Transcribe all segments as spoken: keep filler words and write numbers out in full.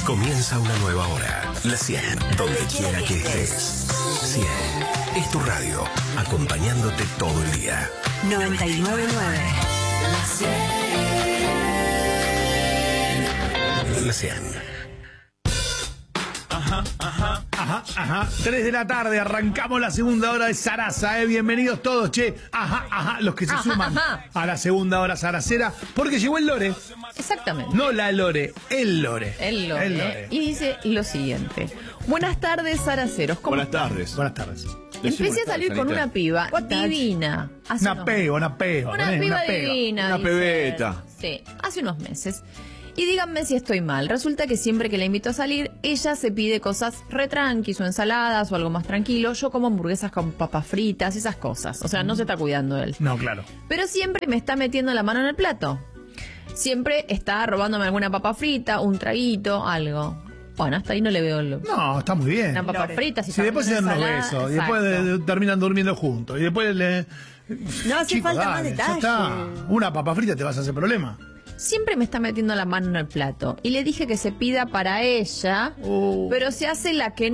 Comienza una nueva hora. La cien, donde quiera que estés. cien es tu radio, acompañándote todo el día. noventa y nueve punto nueve. La cien. Ajá, ajá, ajá, ajá. tres de la tarde, arrancamos la segunda hora de Zaraza, ¿eh? Bienvenidos todos, che. Ajá, ajá, los que se Ajá, suman ajá. a la segunda hora zaracera, porque llegó el Lore. Exactamente. No la Lore, el Lore. El Lore. El Lore. Y dice lo siguiente. Buenas tardes, zaraceros. ¿Cómo Buenas están? tardes. Buenas tardes. Empecé a salir con una piba divina. hace Una unos pega, una pega. Una ponés, piba una pega. divina. Una dice. pebeta. Sí, hace unos meses. Y díganme si estoy mal. Resulta que siempre que la invito a salir, ella se pide cosas re tranquis o ensaladas o algo más tranquilo. Yo como hamburguesas con papas fritas, esas cosas. O sea, no se está cuidando de él. No, claro. Pero siempre me está metiendo la mano en el plato. Siempre está robándome alguna papa frita, un traguito, algo. Bueno, hasta ahí no le veo el... No, está muy bien. Una papa frita, si Sí, después se dan unos ensalada, besos, y después exacto. de- de- terminan durmiendo juntos, y después le... No hace Chicos, falta más dale, ya detalle. está. Una papa frita te vas a hacer problema. Siempre me está metiendo la mano en el plato. Y le dije que se pida para ella, Uh. pero se hace la que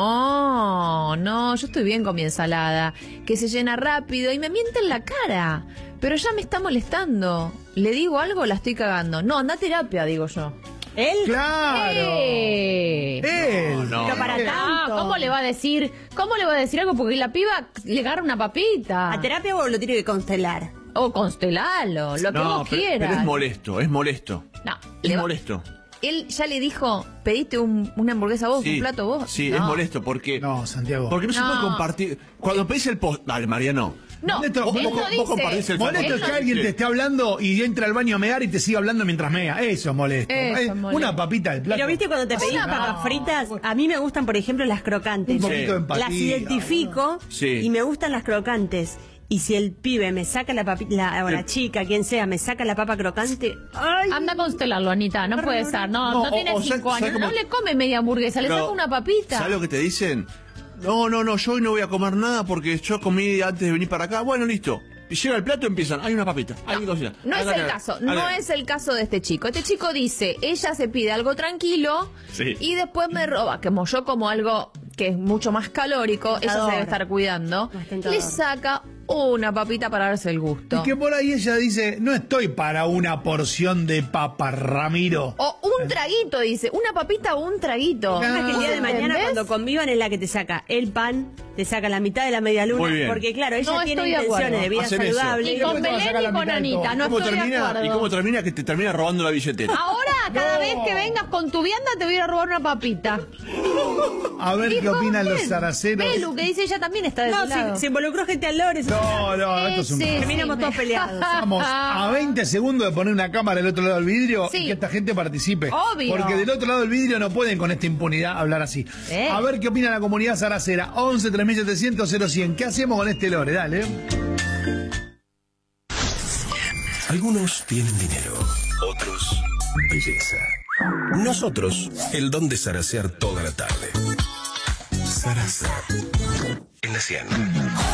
no. No, yo estoy bien con mi ensalada. Que se llena rápido y me miente en la cara. Pero ya me está molestando. ¿Le digo algo o la estoy cagando? No, anda a terapia, digo yo. ¿Él? ¡Claro! ¡Eh! ¡Él! No, Pero para Él. Ah, tanto. ¿cómo le va a decir? ¿Cómo le va a decir algo? Porque la piba le agarra una papita. ¿A terapia o lo tiene que constelar? O constelalo, lo que No, vos pero, quieras. pero es molesto, es molesto. No, Es le va- molesto. Él ya le dijo, pediste un- una hamburguesa vos, un plato vos. Sí, No. es molesto porque. No, Santiago. Porque no, se No. puede compartir. Cuando pedís el post. Dale, Mariano. No, Molesto, él vos- no vos dice. compartís el Molesto él es no que dice- alguien te esté hablando y entra al baño a mear y te siga hablando mientras mea. Eso es molesto. Eso es Eh, molesto. Una papita del plato. Pero viste cuando te pedís Una papas no. fritas, a mí me gustan, por ejemplo, las crocantes. Un poquito de empatía. Las identifico Sí. y me gustan las crocantes. Y si el pibe me saca la papita, la, o la chica, quien sea, me saca la papa crocante, ¡ay! Anda a constelarlo, Anita, no puede ser. No, No, no, tiene o- o cinco sa- años. ¿sabe No cómo- le come media hamburguesa, le No. saca una papita. ¿Sabes lo que te dicen? No, no, no, yo hoy no voy a comer nada porque yo comí antes de venir para acá. Bueno, listo. Y llega el plato y empiezan. Hay una papita. Hay una cosita. No es Hágale, el caso, hágale. no es el caso de este chico. Este chico dice, ella se pide algo tranquilo Sí. y después me roba, como yo como algo que es mucho más calórico, ella se Tentador. debe estar cuidando, Más tentador. le saca una papita para darse el gusto. Y que por ahí ella dice, no estoy para una porción de papa, Ramiro. O un traguito, dice, una papita o un traguito. Una que el día de mañana ¿Entendés? cuando convivan es la que te saca el pan, te saca la mitad de la media luna, Muy bien. porque claro, ella No, tiene estoy de intenciones acuerdo. de vida Hacen eso. saludable. Y después con te va a sacar Belén la y con mitad de Anita, todo. no ¿Cómo estoy de termina? acuerdo. ¿Y cómo termina? Que te termina robando la billetera. Ahora, cada No. vez que vengas con tu vianda, te voy a robar una papita. A ver qué Dijo, opinan los ven, zaraceros. Belu, que dice ella también está de No, tu lado. se, se involucró gente al lore. se- No, no, esto es un... Sí, sí, Terminamos me- todos peleados. Estamos a veinte segundos de poner una cámara del otro lado del vidrio Sí. y que esta gente participe. Obvio. Porque del otro lado del vidrio no pueden con esta impunidad hablar así. Eh. A ver qué opina la comunidad zaracera. once tres mil setecientos cero cien. ¿Qué hacemos con este lore? Dale. Algunos tienen dinero, otros belleza. Nosotros, el don de zaracear toda la tarde. Zaraza. En la cien.